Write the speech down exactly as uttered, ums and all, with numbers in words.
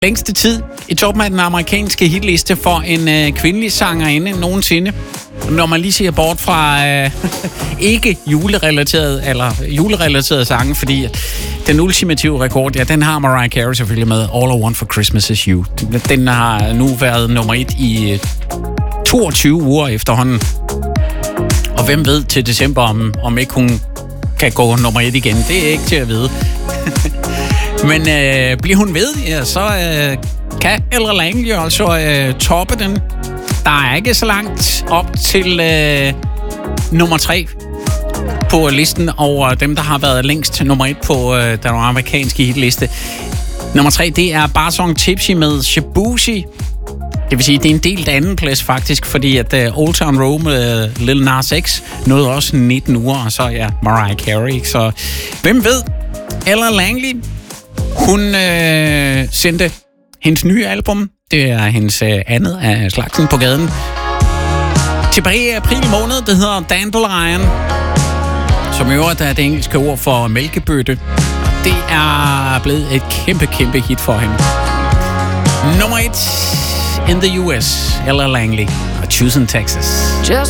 længste tid i toppen af den amerikanske hitliste for en øh, kvindelig sangerinde nogensinde. Når man lige ser bort fra øh, ikke julerelaterede eller julerelaterede sange, fordi den ultimative rekord, ja, den har Mariah Carey selvfølgelig med All I Want for Christmas Is You. Den har nu været nummer et i toogtyve uger efterhånden. Og hvem ved til december, om, om ikke hun kan gå nummer et igen. Det er ikke til at vide. Men øh, bliver hun ved, ja, så øh, kan Ella Langley altså øh, toppe den. Der er ikke så langt op til øh, nummer tre på listen over dem, der har været længst nummer et på øh, den amerikanske hitliste. Nummer tre, det er Barsong Tipsy med Shabushi. Det vil sige, det er en delt anden plads faktisk, fordi at uh, Old Town Road med uh, Lil Nas X nåede også nitten uger, og så ja, Mariah Carey. Så hvem ved? Ella Langley, hun øh, sendte hendes nye album, det er hendes øh, andet af slagsen på gaden, tilbage i april måned. Det hedder Dandelion, som i øvrigt er det engelske ord for mælkebøtte. Det er blevet et kæmpe, kæmpe hit for hende. Nummer et in the U S, Ella Langley, og Choosing Texas. Just